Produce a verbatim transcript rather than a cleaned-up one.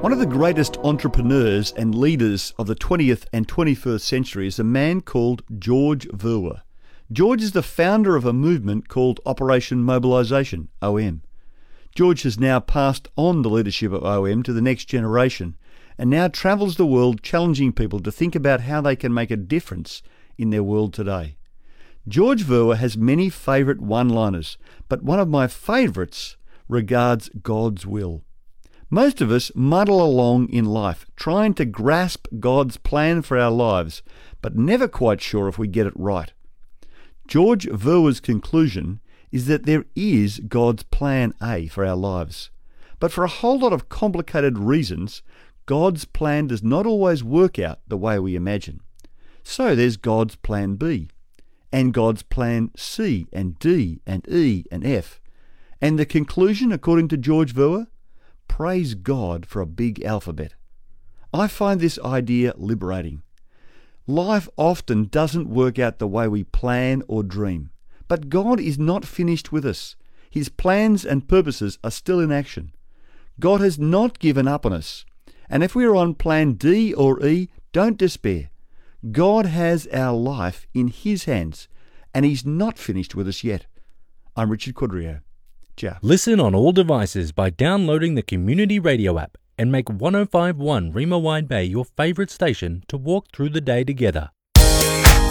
One of the greatest entrepreneurs and leaders of the twentieth and twenty-first century is a man called George Verwer. George is the founder of a movement called Operation Mobilisation, O M. George has now passed on the leadership of O M to the next generation and now travels the world challenging people to think about how they can make a difference in their world today. George Verwer has many favourite one-liners, but one of my favourites regards God's will. Most of us muddle along in life, trying to grasp God's plan for our lives, but never quite sure if we get it right. George Verwer's conclusion is that there is God's plan A for our lives. But for a whole lot of complicated reasons, God's plan does not always work out the way we imagine. So there's God's plan B, and God's plan C and D and E and F. And the conclusion, according to George Verwer? Praise God for a big alphabet. I find this idea liberating. Life often doesn't work out the way we plan or dream, but God is not finished with us. His plans and purposes are still in action. God has not given up on us, and if we are on plan D or E, don't despair. God has our life in His hands, and He's not finished with us yet. I'm Richard Cudrio. Ciao. Listen on all devices by downloading the Community Radio app and make one oh five point one Rima Wide Bay your favourite station to walk through the day together.